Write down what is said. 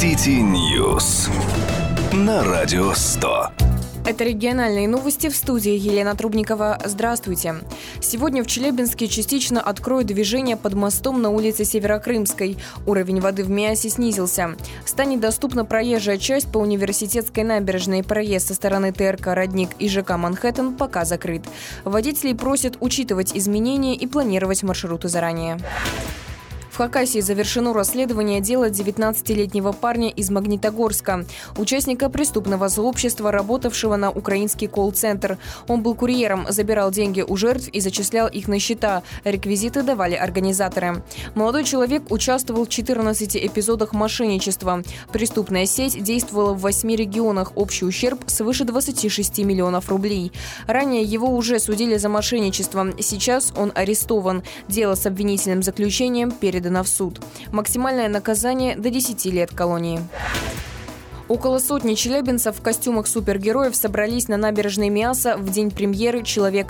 Сити Ньюс на Радио 100. Это региональные новости, в студии Елена Трубникова. Здравствуйте. Сегодня в Челябинске частично откроют движение под мостом на улице Северокрымской. Уровень воды в Миасе снизился. Станет доступна проезжая часть по Университетской набережной. Проезд со стороны ТРК «Родник» и ЖК «Манхэттен» пока закрыт. Водителей просят учитывать изменения и планировать маршруты заранее. В Хакасии завершено расследование дела 19-летнего парня из Магнитогорска, участника преступного сообщества, работавшего на украинский колл-центр. Он был курьером, забирал деньги у жертв и зачислял их на счета. Реквизиты давали организаторы. Молодой человек участвовал в 14 эпизодах мошенничества. Преступная сеть действовала в 8 регионах. Общий ущерб свыше 26 миллионов рублей. Ранее его уже судили за мошенничество. Сейчас он арестован. Дело с обвинительным заключением передано в суд. Максимальное наказание до 10 лет колонии. Около сотни челябинцев в костюмах супергероев собрались на набережной Миаса в день премьеры «Человек